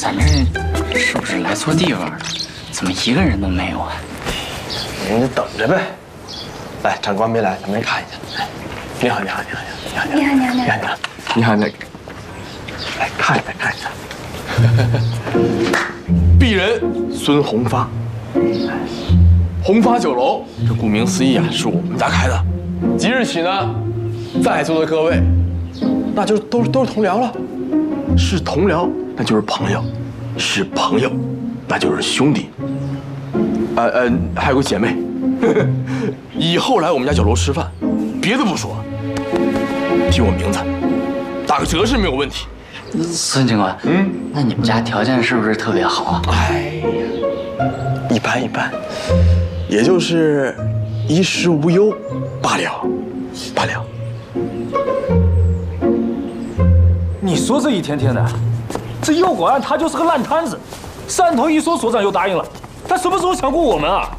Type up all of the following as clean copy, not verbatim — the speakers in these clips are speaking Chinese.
咱这是不是来错地方了？怎么一个人都没有啊？ 你就等着呗。来，长官没来，咱们看一下。你好，你好，你好，你好，你好，你好，你好，你好，那个，来看一下，看一下。鄙人孙红发，红发酒楼，这顾名思义啊，是我们家开的。即日起呢，在座的各位，那就都是同僚了。是同僚，那就是朋友；是朋友，那就是兄弟。还有个姐妹。以后来我们家酒楼吃饭，别的不说，提我名字，打个折是没有问题。 孙警官，那你们家条件是不是特别好啊？ 哎呀，一般一般，也就是衣食无忧罢了，罢了。 你说这一天天的，这诱拐案他就是个烂摊子。汕头一所所长又答应了，他什么时候想过我们啊？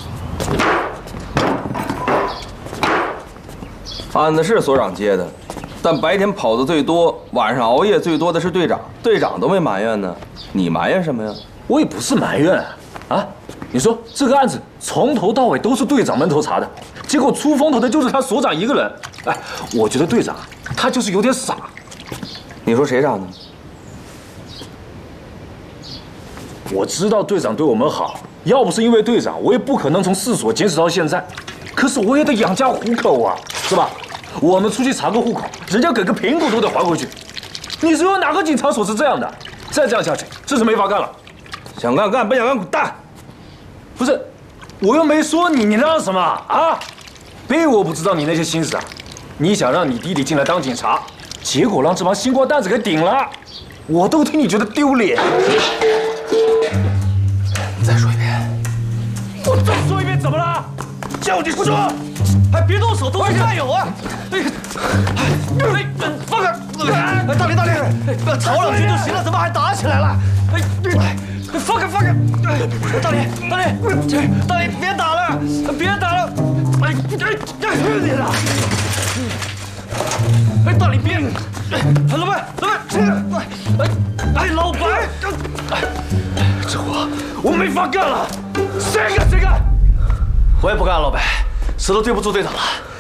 案子是所长接的，但白天跑的最多，晚上熬夜最多的是队长。队长都没埋怨呢，你埋怨什么呀？ 我也不是埋怨啊，你说这个案子从头到尾都是队长闷头查的，结果出风头的就是他所长一个人。哎，我觉得队长他就是有点傻。 你说谁傻呢？ 我知道队长对我们好，要不是因为队长，我也不可能从4所坚持到现在。可是我也得养家糊口啊，是吧？我们出去查个户口，人家给个苹果都得还回去。你说有哪个警察所是这样的？再这样下去，真是没法干了。 想干干，不想干滚蛋！ 不是，我又没说你，你嚷什么啊？别以为我不知道你那些心思啊！你想让你弟弟进来当警察，结果让这帮新瓜蛋子给顶了，我都替你觉得丢脸。 再说一遍， 我再说一遍，怎么了？叫你说， 哎，别动手，都是战友啊！放开！大林，吵两句就行了，怎么还打起来了？放开！大林，别打了，别打了！去你的！哎，大林别！老白，老白，这活我没法干了，谁干？我也不干了，老白，石头对不住队长了。